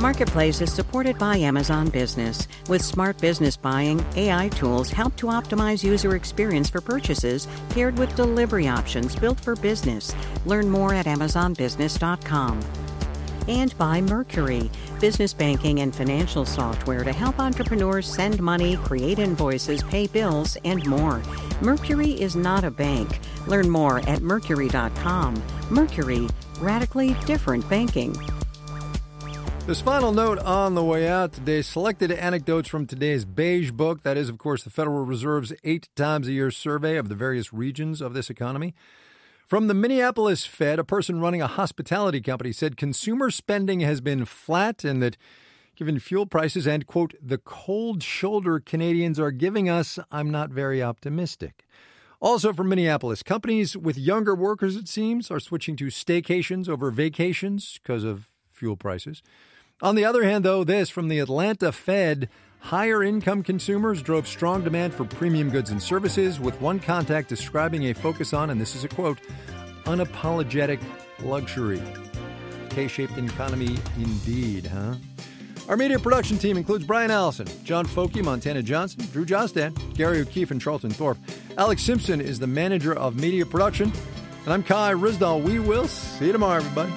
Marketplace is supported by Amazon Business. With smart business buying, AI tools help to optimize user experience for purchases paired with delivery options built for business. Learn more at amazonbusiness.com. And by Mercury, business banking and financial software to help entrepreneurs send money, create invoices, pay bills, and more. Mercury is not a bank. Learn more at mercury.com. Mercury, radically different banking. This final note on the way out today, selected anecdotes from today's Beige Book. That is, of course, the Federal Reserve's 8 times a year survey of the various regions of this economy. From the Minneapolis Fed, a person running a hospitality company said consumer spending has been flat and that given fuel prices and, quote, the cold shoulder Canadians are giving us, I'm not very optimistic. Also from Minneapolis, companies with younger workers, it seems, are switching to staycations over vacations because of fuel prices. On the other hand, though, this from the Atlanta Fed, higher income consumers drove strong demand for premium goods and services, with one contact describing a focus on, and this is a quote, unapologetic luxury. K-shaped economy indeed, huh? Our media production team includes Brian Allison, John Folke, Montana Johnson, Drew Jostad, Gary O'Keefe, and Charlton Thorpe. Alex Simpson is the manager of media production. And I'm Kai Risdall. We will see you tomorrow, everybody.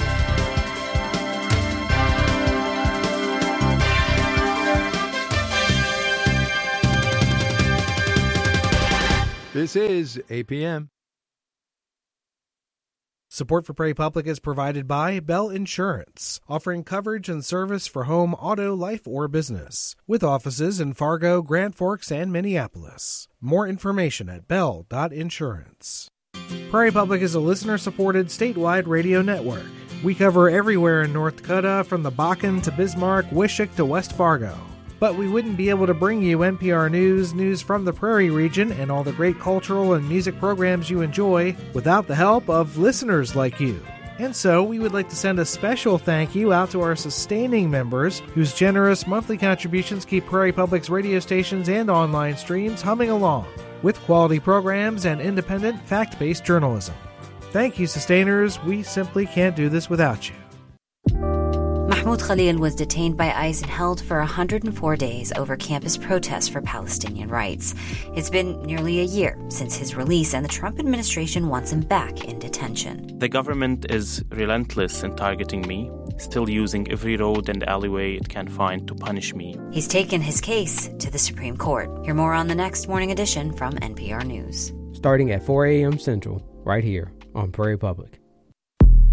This is APM. Support for Prairie Public is provided by Bell Insurance, offering coverage and service for home, auto, life, or business, with offices in Fargo, Grand Forks, and Minneapolis. More information at bell.insurance. Prairie Public is a listener-supported statewide radio network. We cover everywhere in North Dakota, from the Bakken to Bismarck, Wishick to West Fargo. But we wouldn't be able to bring you NPR news from the Prairie region, and all the great cultural and music programs you enjoy without the help of listeners like you. And so we would like to send a special thank you out to our sustaining members, whose generous monthly contributions keep Prairie Public's radio stations and online streams humming along with quality programs and independent, fact-based journalism. Thank you, sustainers. We simply can't do this without you. Mahmoud Khalil was detained by ICE and held for 104 days over campus protests for Palestinian rights. It's been nearly a year since his release, and the Trump administration wants him back in detention. The government is relentless in targeting me, still using every road and alleyway it can find to punish me. He's taken his case to the Supreme Court. Hear more on the next morning edition from NPR News. Starting at 4 a.m. Central, right here on Prairie Public.